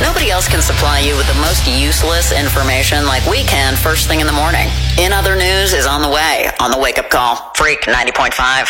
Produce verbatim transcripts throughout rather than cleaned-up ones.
Nobody else can supply you with the most useless information like we can first thing in the morning. In Other News is on the way on the Wake Up Call. Freak ninety point five.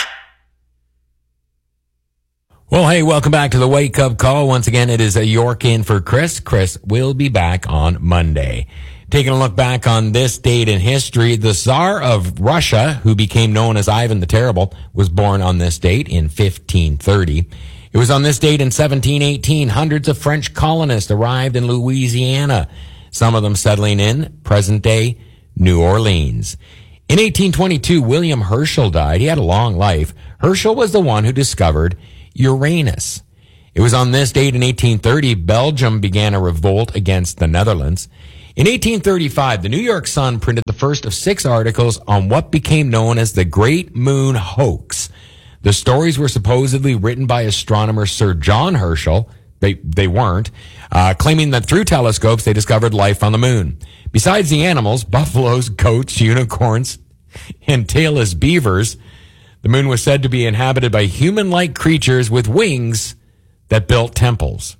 Well, hey, welcome back to the Wake Up Call. Once again, it is a York in for Chris. Chris will be back on Monday. Taking a look back on this date in history, the Tsar of Russia, who became known as Ivan the Terrible, was born on this date in fifteen thirty. It was on this date in seventeen eighteen, hundreds of French colonists arrived in Louisiana, some of them settling in present-day New Orleans. In eighteen twenty-two, William Herschel died. He had a long life. Herschel was the one who discovered Uranus. It was on this date in eighteen thirty, Belgium began a revolt against the Netherlands. In eighteen thirty-five, the New York Sun printed the first of six articles on what became known as the Great Moon Hoax. The stories were supposedly written by astronomer Sir John Herschel. They they weren't, uh, claiming that through telescopes they discovered life on the moon. Besides the animals, buffaloes, goats, unicorns, and tailless beavers, the moon was said to be inhabited by human-like creatures with wings that built temples.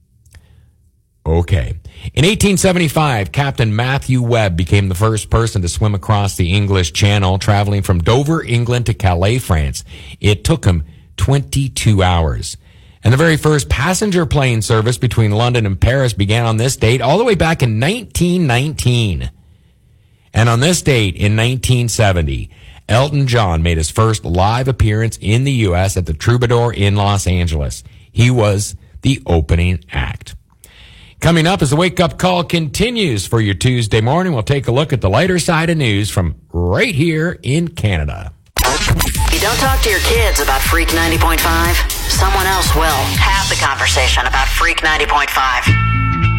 Okay. In eighteen seventy-five, Captain Matthew Webb became the first person to swim across the English Channel, traveling from Dover, England to Calais, France. It took him twenty-two hours. And the very first passenger plane service between London and Paris began on this date all the way back in nineteen nineteen. And on this date in nineteen seventy, Elton John made his first live appearance in the U S at the Troubadour in Los Angeles. He was the opening act. Coming up as the Wake Up Call continues for your Tuesday morning, we'll take a look at the lighter side of news from right here in Canada. You don't talk to your kids about Freak ninety point five? Someone else will. Have the conversation about Freak ninety point five.